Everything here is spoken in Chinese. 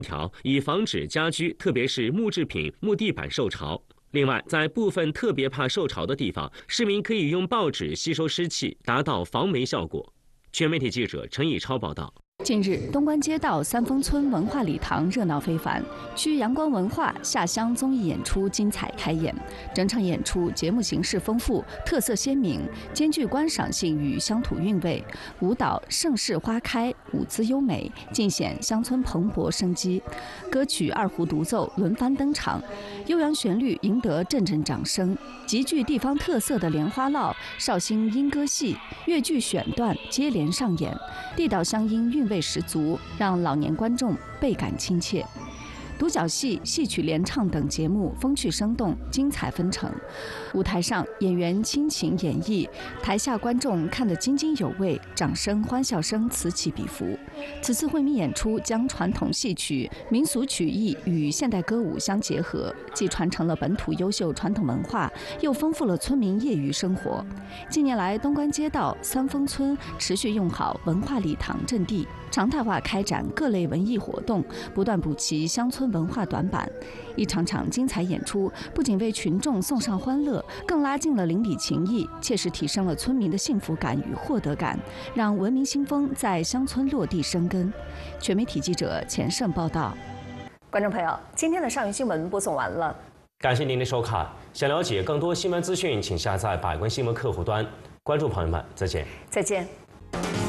条，以防止家居，特别是木制品、木地板受潮。另外，在部分特别怕受潮的地方，市民可以用报纸吸收湿气，达到防霉效果。全媒体记者陈以超报道。 近日，东关街道三丰村文化礼堂热闹非凡，区阳光文化下乡综艺演出精彩开演。整场演出节目形式丰富，特色鲜明，兼具观赏性与乡土韵味。舞蹈《盛世花开》舞姿优美，尽显乡村蓬勃生机。歌曲二胡独奏轮番登场，悠扬旋律赢得阵阵掌声。极具地方特色的莲花落、绍兴莺歌戏、越剧选段接连上演，地道乡音韵味十足，让老年观众倍感亲切。独角戏、戏曲联唱等节目风趣生动，精彩纷呈。舞台上演员倾情演绎，台下观众看得津津有味，掌声、欢笑声此起彼伏。此次惠民演出将传统戏曲、民俗曲艺与现代歌舞相结合，既传承了本土优秀传统文化，又丰富了村民业余生活。近年来，东关街道三丰村持续用好文化礼堂阵地，常态化开展各类文艺活动，不断补齐乡村文化短板。一场场精彩演出不仅为群众送上欢乐，更拉近了邻里情谊，切实提升了村民的幸福感与获得感，让文明新风在乡村落地生根。全媒体记者钱胜报道。 观众朋友，今天的上虞新闻播送完了， 感谢您的收看。想了解更多新闻资讯，请下载百官新闻客户端。观众朋友们，再见。 再见。